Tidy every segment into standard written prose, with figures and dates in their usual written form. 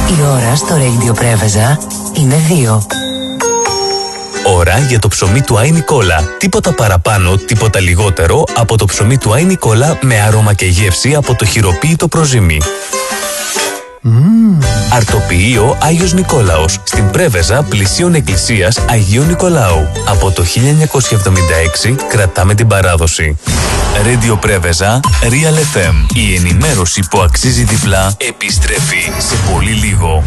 Η ώρα στο Radio Πρέβεζα είναι 2. Ώρα για το ψωμί του Άι Νικόλα. Τίποτα παραπάνω, τίποτα λιγότερο από το ψωμί του Άι Νικόλα με άρωμα και γεύση από το χειροποίητο προζύμι. Αρτοποιείο Άγιος Νικόλαος, στην Πρέβεζα πλησίων εκκλησίας Αγίου Νικολάου. Από το 1976 κρατάμε την παράδοση. Radio Πρέβεζα, Real FM. Η ενημέρωση που αξίζει διπλά επιστρέφει σε πολύ λίγο.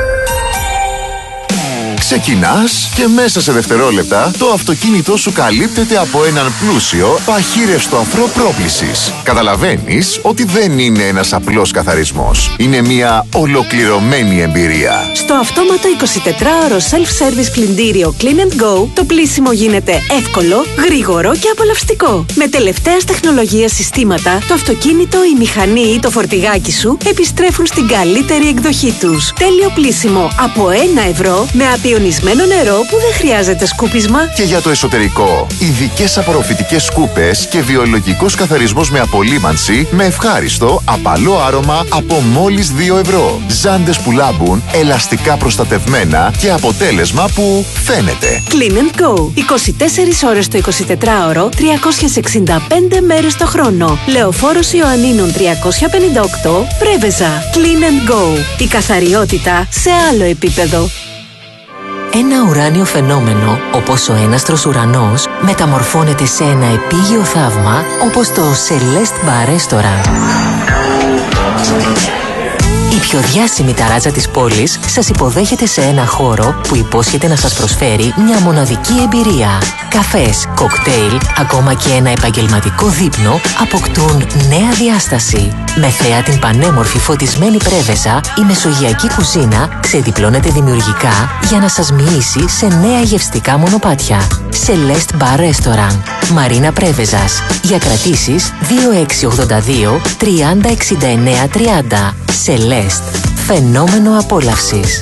Ξεκινάς και μέσα σε δευτερόλεπτα το αυτοκίνητό σου καλύπτεται από έναν πλούσιο παχύρευστο αφρό πρόκλησης. Καταλαβαίνεις ότι δεν είναι ένας απλός καθαρισμός. Είναι μια ολοκληρωμένη εμπειρία. Στο αυτόματο 24ωρο self-service πλυντήριο Clean & Go, το πλύσιμο γίνεται εύκολο, γρήγορο και απολαυστικό. Με τελευταίας τεχνολογίας συστήματα, το αυτοκίνητο, η μηχανή ή το φορτηγάκι σου επιστρέφουν στην καλύτερη εκδοχή τους. Τέλειο πλύσιμο από 1 ευρώ με απειονισμένο νερό που δεν χρειάζεται σκούπισμα. Και για το εσωτερικό, ειδικές απορροφητικές σκούπες και βιολογικός καθαρισμός με απολύμανση με ευχάριστο, απαλό άρωμα από μόλις 2 ευρώ. Ζάντες που λάμπουν, ελαστικά προστατευμένα και αποτέλεσμα που φαίνεται. Clean & Go. 24 ώρες το 24ωρο, 365 μέρες το χρόνο. Λεωφόρος Ιωαννίνων 358, Πρέβεζα. Clean & Go. Η καθαριότητα σε άλλο επίπεδο. Ένα ουράνιο φαινόμενο, όπως ο έναστρος ουρανός, μεταμορφώνεται σε ένα επίγειο θαύμα, όπως το Celeste Bar Restaurant. Η πιο διάσημη ταράτσα της πόλης σας υποδέχεται σε ένα χώρο που υπόσχεται να σας προσφέρει μια μοναδική εμπειρία. Καφές, κοκτέιλ, ακόμα και ένα επαγγελματικό δείπνο αποκτούν νέα διάσταση. Με θέα την πανέμορφη φωτισμένη Πρέβεζα, η μεσογειακή κουζίνα ξεδιπλώνεται δημιουργικά για να σας μοιήσει σε νέα γευστικά μονοπάτια. Celeste Bar Restaurant, Μαρίνα Πρέβεζας. Για κρατήσεις 2682 30 69 30. Celeste, φαινόμενο απόλαυσης.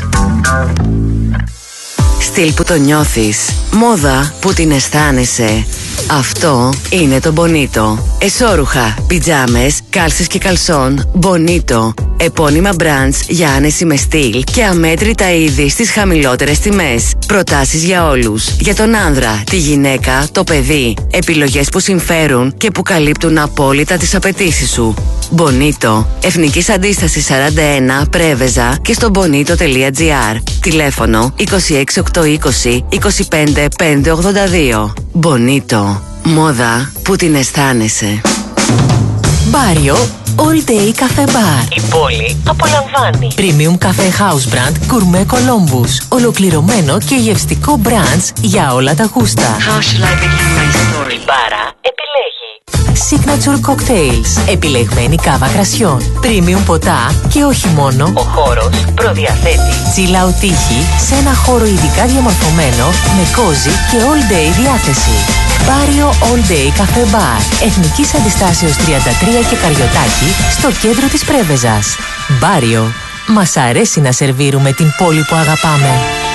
Στυλ που το νιώθεις, μόδα που την αισθάνεσαι. Αυτό είναι το Bonito. Εσώρουχα, πιτζάμες, κάλσες και καλσόν. Bonito. Επώνυμα brands για άνεση με στυλ και αμέτρητα είδη στις χαμηλότερες τιμές. Προτάσεις για όλους. Για τον άνδρα, τη γυναίκα, το παιδί. Επιλογές που συμφέρουν και που καλύπτουν απόλυτα τις απαιτήσεις σου. Bonito. Εθνικής Αντίστασης 41, Πρέβεζα και στο bonito.gr. Τηλέφωνο 26820 25 582. Bonito. Μόδα που την αισθάνεσαι. Μπάριο All Day Cafe Bar. Η πόλη απολαμβάνει. Premium Cafe House Brand Gourmet Columbus. Ολοκληρωμένο και γευστικό brands για όλα τα γούστα. How shall I begin my story? Η μπάρα επιλέγει Signature Cocktails. Επιλεγμένη κάβα κρασιών. Premium ποτά και όχι μόνο. Ο χώρος προδιαθέτει chill out τύχη σε ένα χώρο ειδικά διαμορφωμένο με cozy και all day διάθεση. Μπάριο All Day Cafe Bar. Εθνικής Αντιστάσεως 33 και Καριωτάκη, στο κέντρο της Πρέβεζας. Μπάριο. Μας αρέσει να σερβίρουμε την πόλη που αγαπάμε.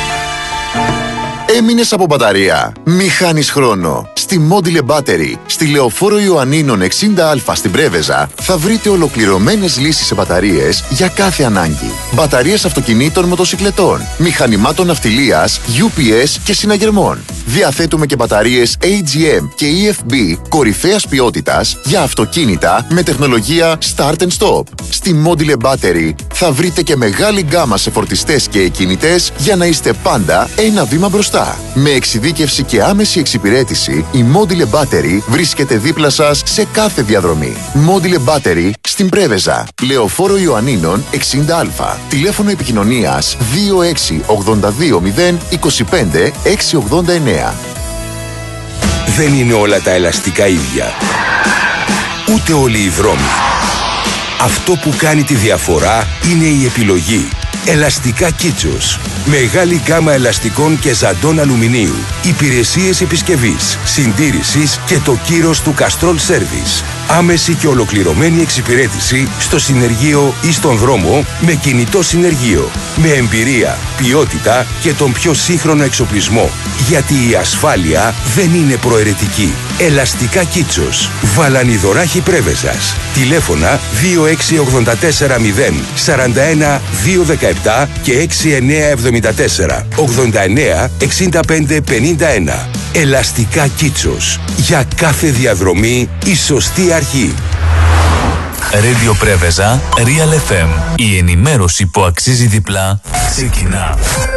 Έμεινες από μπαταρία? Μη χάνεις χρόνο. Στη Module Battery, στη Λεωφόρο Ιωαννίνων 60Α στην Πρέβεζα, θα βρείτε ολοκληρωμένες λύσεις σε μπαταρίες για κάθε ανάγκη. Μπαταρίες αυτοκινήτων, μοτοσικλετών, μηχανημάτων ναυτιλίας, UPS και συναγερμών. Διαθέτουμε και μπαταρίες AGM και EFB κορυφαίας ποιότητας για αυτοκίνητα με τεχνολογία Start and Stop. Στη Module Battery θα βρείτε και μεγάλη γκάμα σε φορτιστές και εκκινητές για να είστε πάντα ένα βήμα μπροστά. Με εξειδίκευση και άμεση εξυπηρέτηση, η Module Battery βρίσκεται δίπλα σας σε κάθε διαδρομή. Module Battery στην Πρέβεζα, Λεωφόρο Ιωαννίνων 60Α. Τηλέφωνο επικοινωνίας 26820 25 689. Δεν είναι όλα τα ελαστικά ίδια. Ούτε όλοι οι δρόμοι. Αυτό που κάνει τη διαφορά είναι η επιλογή. Ελαστικά Κίτσος. Μεγάλη γκάμα ελαστικών και ζαντών αλουμινίου. Υπηρεσίες επισκευής, συντήρησης και το κύρος του Castrol Service. Άμεση και ολοκληρωμένη εξυπηρέτηση στο συνεργείο ή στον δρόμο με κινητό συνεργείο. Με εμπειρία, ποιότητα και τον πιο σύγχρονο εξοπλισμό. Γιατί η ασφάλεια δεν είναι προαιρετική. Ελαστικά Κίτσος. Βαλανιδωράχη Πρέβεζας. Τηλέφωνα 26840 41 216 617 και 6974 89 65 51. Ελαστικά Κίτσος. Για κάθε διαδρομή η σωστή αρχή. Radio Πρέβεζα, Real FM. Η ενημέρωση που αξίζει διπλά ξεκινά.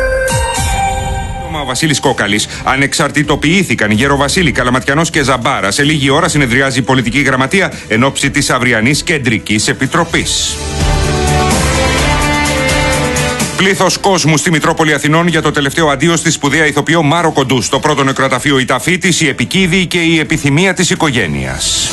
Ο Βασίλης Κόκαλης ανεξαρτητοποιήθηκαν Γεροβασίλη, Καλαματιανός και Ζαμπάρα. Σε λίγη ώρα συνεδριάζει η πολιτική γραμματεία εν ώψη της αυριανής κεντρικής επιτροπής. Πλήθος κόσμου στη Μητρόπολη Αθηνών για το τελευταίο αντίο στη σπουδαία ηθοποιό Μάρο Κοντού. Στο πρώτο νεκροταφείο η ταφή της, η επικίδη και η επιθυμία της οικογένειας.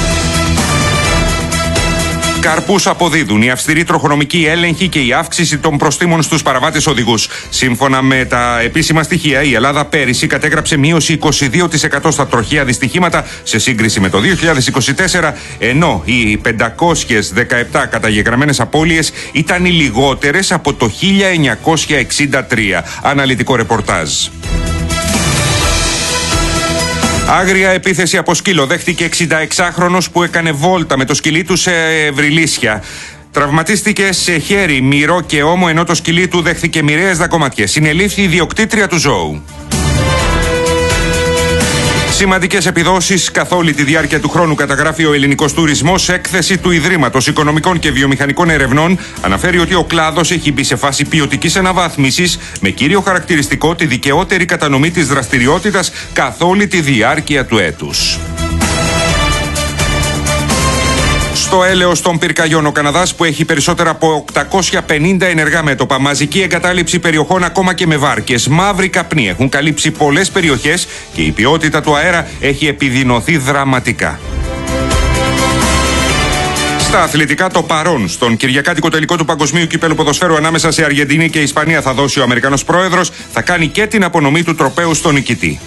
Καρπούς αποδίδουν η αυστηρή τροχονομική έλεγχη και η αύξηση των προστίμων στους παραβάτες οδηγούς. Σύμφωνα με τα επίσημα στοιχεία, η Ελλάδα πέρυσι κατέγραψε μείωση 22% στα τροχαία δυστυχήματα σε σύγκριση με το 2024, ενώ οι 517 καταγεγραμμένες απώλειες ήταν οι λιγότερες από το 1963. Αναλυτικό ρεπορτάζ. Άγρια επίθεση από σκύλο δέχτηκε 66χρονος που έκανε βόλτα με το σκυλί του σε Βρυλίσια. Τραυματίστηκε σε χέρι, μυρό και ώμο, ενώ το σκυλί του δέχθηκε μοιραίες δακωματιές. Συνελήφθη η ιδιοκτήτρια του ζώου. Σημαντικές επιδόσεις καθ' όλη τη διάρκεια του χρόνου καταγράφει ο ελληνικός τουρισμός. Έκθεση του Ιδρύματος Οικονομικών και Βιομηχανικών Ερευνών αναφέρει ότι ο κλάδος έχει μπει σε φάση ποιοτικής αναβάθμισης, με κύριο χαρακτηριστικό τη δικαιότερη κατανομή της δραστηριότητας καθ' όλη τη διάρκεια του έτους. Στο έλεος των πυρκαγιών, ο Καναδάς που έχει περισσότερα από 850 ενεργά μέτωπα, μαζική εγκατάλειψη περιοχών ακόμα και με βάρκες, μαύροι καπνοί έχουν καλύψει πολλές περιοχές και η ποιότητα του αέρα έχει επιδεινωθεί δραματικά. Στα αθλητικά, το παρόν στον κυριακάτικο τελικό του Παγκοσμίου Κυπέλλου Ποδοσφαίρου ανάμεσα σε Αργεντινή και Ισπανία θα δώσει ο Αμερικανός πρόεδρος, θα κάνει και την απονομή του τροπαίου στον νικητή.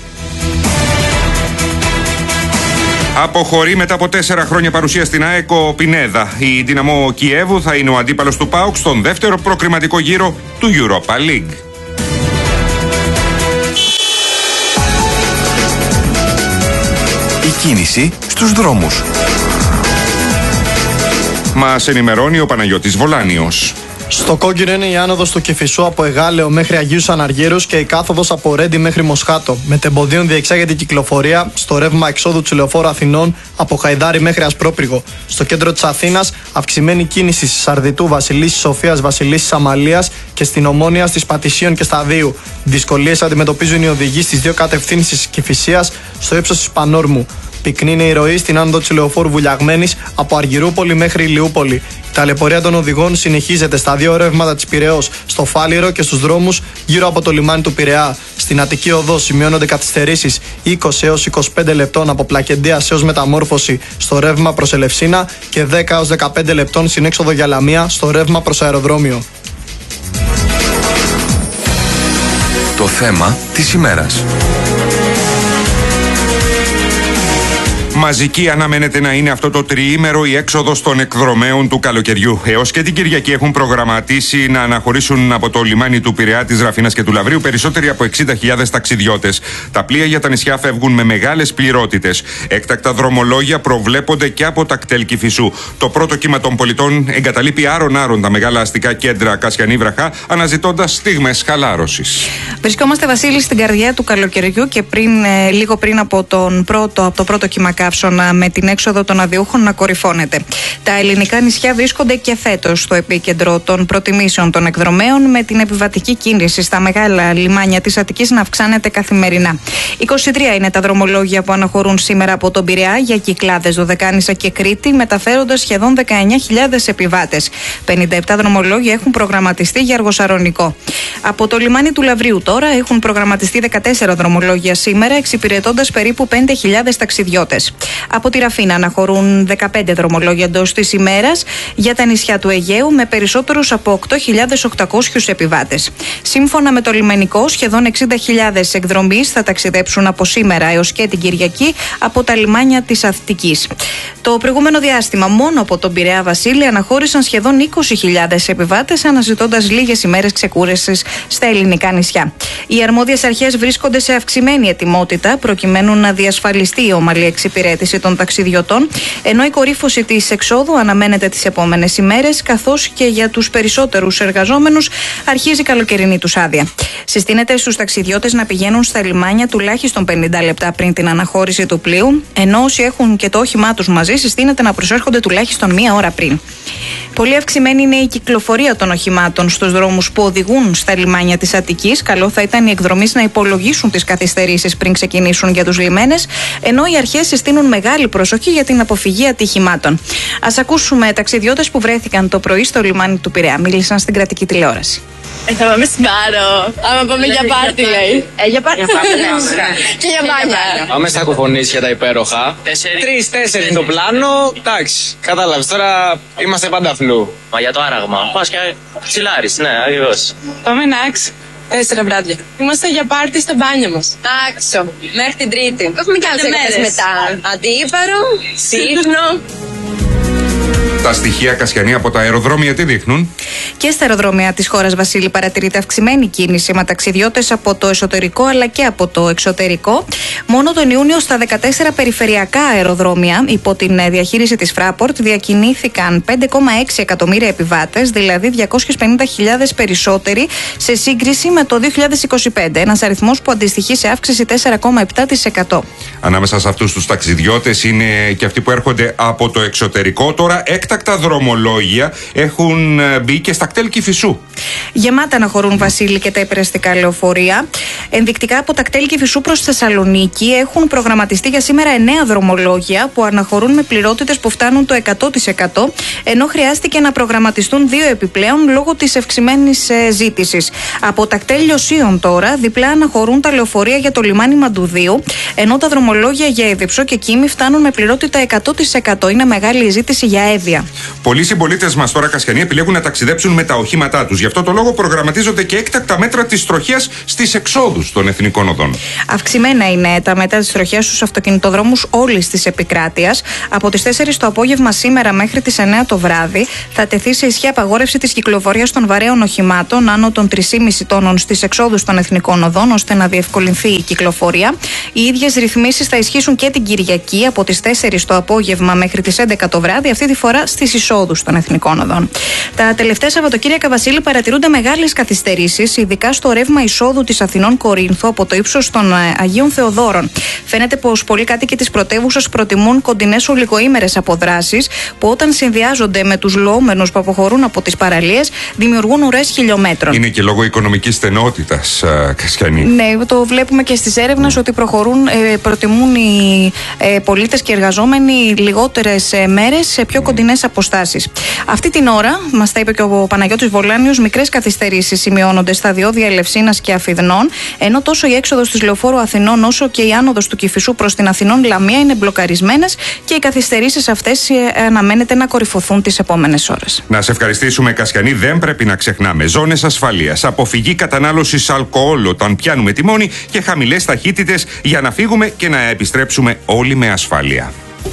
Αποχωρεί μετά από 4 χρόνια παρουσία στην ΑΕΚ ο Πινέδα. Η Δυναμό Κιέβου θα είναι ο αντίπαλος του ΠΑΟΚ στον δεύτερο προκριματικό γύρο του Europa League. Η κίνηση στους δρόμους. Μας ενημερώνει ο Παναγιώτης Βολάνιος. Στο κόκκινο είναι η άνοδος του Κηφισού από Εγάλεο μέχρι Αγίους Αναργύρους και η κάθοδος από Ρέντι μέχρι Μοσχάτο. Μετεμποδίων διεξάγεται η κυκλοφορία στο ρεύμα εξόδου του Λεωφόρου Αθηνών από Χαϊδάρι μέχρι Ασπρόπυργο. Στο κέντρο της Αθήνας, αυξημένη κίνηση στη Σαρδιτού, Βασιλίσσης Σοφίας, Βασιλίσσης Αμαλίας και στην Ομόνια, στις Πατησίων και Σταδίου. Δυσκολίες αντιμετωπίζουν οι οδηγοί στις δύο κατευθύνσεις της Κηφισίας στο ύψος της Πανόρμου. Πυκνή είναι η ροή στην άνοδο της Λεωφόρου Βουλιαγμένης από Αργυρούπολη μέχρι Ηλιούπολη. Η ταλαιπωρία των οδηγών συνεχίζεται στα δύο ρεύματα της Πειραιώς, στο Φάληρο και στους δρόμους γύρω από το λιμάνι του Πειραιά. Στην Αττική Οδό σημειώνονται καθυστερήσεις 20 έως 25 λεπτών από Πλακεντίας έως Μεταμόρφωση στο ρεύμα προς Ελευσίνα και 10 έως 15 λεπτών στην έξοδο για Λαμία στο ρεύμα προς αεροδρόμιο. Το θέμα της ημέρας. Μαζική αναμένεται να είναι αυτό το τριήμερο η έξοδος των εκδρομέων του καλοκαιριού. Έως και την Κυριακή έχουν προγραμματίσει να αναχωρήσουν από το λιμάνι του Πειραιά, της Ραφίνας και του Λαβρίου περισσότεροι από 60.000 ταξιδιώτες. Τα πλοία για τα νησιά φεύγουν με μεγάλες πληρότητες. Έκτακτα δρομολόγια προβλέπονται και από τα κτέλ Κηφισού. Το πρώτο κύμα των πολιτών εγκαταλείπει άρον-άρον τα μεγάλα αστικά κέντρα Κασιανή Βραχά, αναζητώντας στιγμές χαλάρωσης. Βρισκόμαστε, Βασίλη, στην καρδιά του καλοκαιριού και λίγο πριν από το πρώτο κύμα καύσωνα με την έξοδο των αδειούχων να κορυφώνεται. Τα ελληνικά νησιά βρίσκονται και φέτος στο επίκεντρο των προτιμήσεων των εκδρομέων, με την επιβατική κίνηση στα μεγάλα λιμάνια της Αττικής να αυξάνεται καθημερινά. 23 είναι τα δρομολόγια που αναχωρούν σήμερα από τον Πειραιά για Κυκλάδες, Δωδεκάνησα και Κρήτη, μεταφέροντας σχεδόν 19.000 επιβάτες. 57 δρομολόγια έχουν προγραμματιστεί για Αργοσαρονικό. Από το λιμάνι του Λαβρίου τώρα έχουν προγραμματιστεί 14 δρομολόγια σήμερα, εξυπηρετώντας περίπου 5.000 ταξιδιώτες. Από τη Ραφίνα αναχωρούν 15 δρομολόγια εντός της ημέρας για τα νησιά του Αιγαίου, με περισσότερους από 8.800 επιβάτες. Σύμφωνα με το λιμενικό, σχεδόν 60.000 εκδρομείς θα ταξιδέψουν από σήμερα έως και την Κυριακή από τα λιμάνια της Αττικής. Το προηγούμενο διάστημα, μόνο από τον Πειραιά, Βασίλη, αναχώρησαν σχεδόν 20.000 επιβάτες, αναζητώντας λίγες ημέρες ξεκούρασης στα ελληνικά νησιά. Οι αρμόδιες αρχές βρίσκονται σε αυξημένη ετοιμότητα προκειμένου να διασφαλιστεί η ομαλή εξυπηρέτηση εξυπηρέτηση των ταξιδιωτών, ενώ η κορύφωση της εξόδου αναμένεται τις επόμενες ημέρες, καθώς και για τους περισσότερους εργαζόμενους αρχίζει η καλοκαιρινή τους άδεια. Συστήνεται στους ταξιδιώτες να πηγαίνουν στα λιμάνια τουλάχιστον 50 λεπτά πριν την αναχώρηση του πλοίου, ενώ όσοι έχουν και το όχημά τους μαζί συστήνεται να προσέρχονται τουλάχιστον μία ώρα πριν. Πολύ αυξημένη είναι η κυκλοφορία των οχημάτων στους δρόμους που οδηγούν στα λιμάνια της Αττικής. Καλό θα ήταν οι εκδρομείς να υπολογίσουν τις καθυστερήσεις πριν ξεκινήσουν για τους λιμένες, ενώ οι αρχές συστήνουν μεγάλη προσοχή για την αποφυγή ατυχημάτων. Ας ακούσουμε ταξιδιώτες που βρέθηκαν το πρωί στο λιμάνι του Πειραιά. Μίλησαν στην κρατική τηλεόραση. Θα πάμε στην Πάρο. Άμα πάμε για πάρτι, λέει. Για πάρτι. Και για μπάνια. Πάμε στα κουφονίσια τα υπέροχα. 3-4 το πλάνο. Εντάξει, κατάλαβες. Τώρα είμαστε πάντα φλού. Μα για το άραγμα. Πας και τσιλάρεις, ναι, ακριβώς. Πάμε Νάξ. 4 βράδια. Είμαστε για πάρτι στα μπάνια μας. Άξο. Μέχρι την Τρίτη. Έχουμε και άλλες μέρες μετά. Αντίπαρο, Σύφνο. Τα στοιχεία, Κασιανή, από τα αεροδρόμια τι δείχνουν? Και στα αεροδρόμια της χώρας, Βασίλη, παρατηρείται αυξημένη κίνηση με ταξιδιώτες από το εσωτερικό αλλά και από το εξωτερικό. Μόνο τον Ιούνιο στα 14 περιφερειακά αεροδρόμια υπό την διαχείριση της Fraport διακινήθηκαν 5,6 εκατομμύρια επιβάτες, δηλαδή 250.000 περισσότεροι σε σύγκριση με το 2025. Ένας αριθμός που αντιστοιχεί σε αύξηση 4,7%. Ανάμεσα σε αυτούς τους ταξιδιώτες είναι και αυτοί που έρχονται από το εξωτερικό. Τώρα έκτακτα δρομολόγια έχουν μπει και στα κτέλ Κηφισού. Γεμάτα να χωρούν, Βασίλη, και τα υπεραστικά λεωφορεία. Ενδεικτικά από τα κτέλ Κηφισού προς Θεσσαλονίκη έχουν προγραμματιστεί για σήμερα 9 δρομολόγια που αναχωρούν με πληρότητες που φτάνουν το 100%, ενώ χρειάστηκε να προγραμματιστούν 2 επιπλέον λόγω της αυξημένης ζήτησης. Από τα κτέλ Λιωσίων τώρα διπλά αναχωρούν τα λεωφορεία για το λιμάνι Μαντουδίου, ενώ τα δρομολόγια για Ιδεψό και Κίμη φτάνουν με πληρότητα 100%. Είναι μεγάλη η ζήτηση για έβεια. Πολλοί συμπολίτες μας τώρα, Κασιανή, επιλέγουν να ταξιδέψουν με τα οχήματά τους. Γι' αυτό το λόγο προγραμματίζονται και έκτακτα μέτρα της τροχιάς στις εξόδους των εθνικών οδών. Αυξημένα είναι τα μέτρα της τροχιάς στους αυτοκινητοδρόμους όλης της επικράτειας. Από τις 4 το απόγευμα σήμερα μέχρι τις 9 το βράδυ θα τεθεί σε ισχύ απαγόρευση της κυκλοφορίας των βαρέων οχημάτων άνω των 3,5 τόνων στις εξόδους των εθνικών οδών, ώστε να διευκολυνθεί η κυκλοφορία. Οι ίδιες ρυθμίσεις θα ισχύσουν και την Κυριακή από τις 4 το απόγευμα μέχρι τις 11 το βράδυ, αυτή τη φορά στις εισόδους των εθνικών οδών. Τα τελευταία Σαββατοκύριακα, Βασίλη, παρατηρούνται μεγάλες καθυστερήσεις, ειδικά στο ρεύμα εισόδου της Αθηνών Κορίνθου από το ύψος των Αγίων Θεοδόρων. Φαίνεται πως πολλοί κάτοικοι της πρωτεύουσας προτιμούν κοντινές ολιγοήμερες αποδράσεις, που όταν συνδυάζονται με τους λοόμενους που αποχωρούν από τις παραλίες, δημιουργούν ουρές χιλιόμετρων. Είναι και λόγω οικονομικής στενότητας, Κασιανή. Ναι, το βλέπουμε και στις έρευνες ότι προτιμούν οι πολίτες και οι εργαζόμενοι λιγότερες μέρες σε πιο κοντινές αποστάσεις. Αυτή την ώρα, μας τα είπε και ο Παναγιώτης Βολάνιος, μικρές καθυστερήσεις σημειώνονται στα διόδια Ελευσίνας και Αφιδνών, ενώ τόσο η έξοδος της Λεωφόρου Αθηνών όσο και η άνοδος του Κηφισού προς την Αθηνών Λαμία είναι μπλοκαρισμένες και οι καθυστερήσεις αυτές αναμένεται να κορυφωθούν τις επόμενες ώρες. Να σε ευχαριστήσουμε, Κασιανή. Δεν πρέπει να ξεχνάμε ζώνες ασφαλείας, αποφυγή κατανάλωσης αλκοόλ όταν πιάνουμε τιμόνι και χαμηλές ταχύτητες για να φύγουμε και να επιστρέψουμε όλοι με ασφάλεια.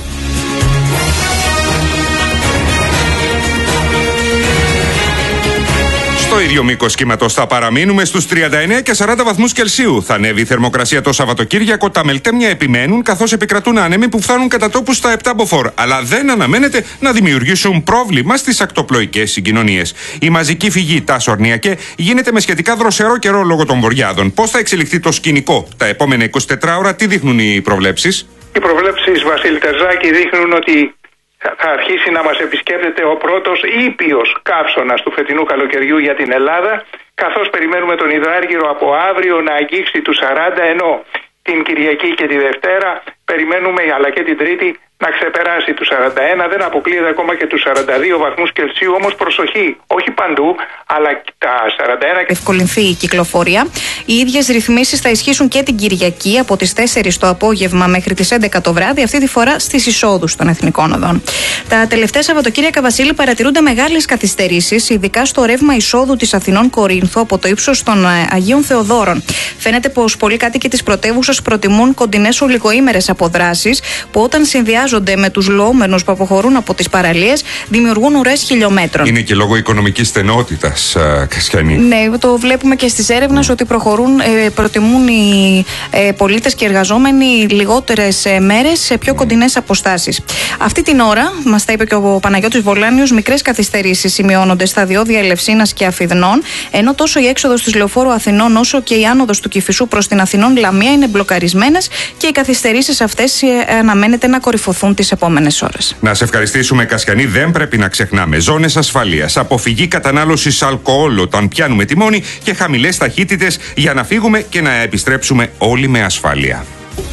Στο ίδιο μήκος κύματος θα παραμείνουμε στους 39 και 40 βαθμούς Κελσίου. Θα ανέβει η θερμοκρασία το Σαββατοκύριακο. Τα μελτέμια επιμένουν, καθώς επικρατούν άνεμοι που φτάνουν κατά τόπους στα 7 μποφόρ. Αλλά δεν αναμένεται να δημιουργήσουν πρόβλημα στις ακτοπλοϊκές συγκοινωνίες. Η μαζική φυγή Τάσο Αρνιακέ γίνεται με σχετικά δροσερό καιρό λόγω των βορειάδων. Πώς θα εξελιχθεί το σκηνικό τα επόμενα 24 ώρα, τι δείχνουν οι προβλέψεις? Οι προβλέψεις, Βασίλη Τερζάκη, δείχνουν ότι θα αρχίσει να μας επισκέπτεται ο πρώτος ήπιος καύσωνας του φετινού καλοκαιριού για την Ελλάδα, καθώς περιμένουμε τον υδράργυρο από αύριο να αγγίξει τους 40, ενώ την Κυριακή και τη Δευτέρα περιμένουμε, αλλά και την Τρίτη, να ξεπεράσει τους 41, δεν αποκλείεται ακόμα και τους 42 βαθμούς Κελσίου, όμως προσοχή, όχι παντού, αλλά τα 41... Ευκολυνθεί η κυκλοφορία. Οι ίδιες ρυθμίσεις θα ισχύσουν και την Κυριακή από τις 4 το απόγευμα μέχρι τις 11 το βράδυ, αυτή τη φορά στις εισόδους των εθνικών οδών. Τα τελευταία Σαββατοκύριακα, Βασίλη, παρατηρούνται μεγάλες καθυστερήσεις, ειδικά στο ρεύμα εισόδου της Αθηνών Κορίνθου από το ύψος των Αγίων Θεοδόρων. Φαίνεται πως πολλοί κάτοικοι της πρωτεύουσας προτιμούν κοντινές ολιγοήμερες αποδράσεις, που όταν συνδυάζονται συνδυάζονται με τους λοόμενους που αποχωρούν από τις παραλίες, δημιουργούν ουρές χιλιόμετρων. Είναι και λόγω οικονομικής στενότητας, Κασιανή. Ναι, το βλέπουμε και στις έρευνες ότι προτιμούν οι πολίτες και οι εργαζόμενοι λιγότερες μέρες σε πιο κοντινές αποστάσεις. Αυτή την ώρα, μας τα είπε και ο Παναγιώτης Βολάνιος, μικρές καθυστερήσεις σημειώνονται στα διόδια Ελευσίνας και Αφιδνών, ενώ τόσο η έξοδος της Λεωφόρου Αθηνών όσο και η άνοδος του Κηφισού προς την Αθηνών Λαμία είναι μπλοκαρισμένες και οι καθυστερήσεις αυτές αναμένεται να κορυφωθούν τις επόμενες ώρες. Να σε ευχαριστήσουμε, Κασιανή. Δεν πρέπει να ξεχνάμε ζώνες ασφαλείας, αποφυγή κατανάλωσης αλκοόλ όταν πιάνουμε τιμόνι και χαμηλές ταχύτητες για να φύγουμε και να επιστρέψουμε όλοι με ασφάλεια.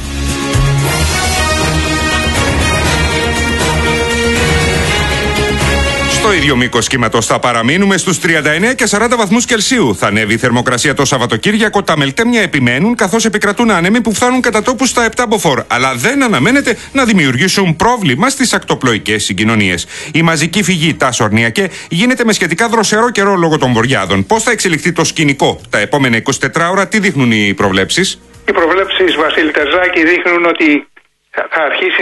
Στο ίδιο μήκος κύματος θα παραμείνουμε στους 39 και 40 βαθμούς Κελσίου. Θα ανέβει η θερμοκρασία το Σαββατοκύριακο. Τα μελτέμια επιμένουν καθώς επικρατούν άνεμοι που φτάνουν κατά τόπους στα 7 μποφόρ. Αλλά δεν αναμένεται να δημιουργήσουν πρόβλημα στις ακτοπλοϊκές συγκοινωνίες. Η μαζική φυγή Τάσο Αρνιακέ γίνεται με σχετικά δροσερό καιρό λόγω των βοριάδων. Πώς θα εξελιχθεί το σκηνικό τα επόμενα 24 ώρα, τι δείχνουν οι προβλέψεις? Οι προβλέψεις, Βασίλη Τερζάκη, δείχνουν ότι θα αρχίσει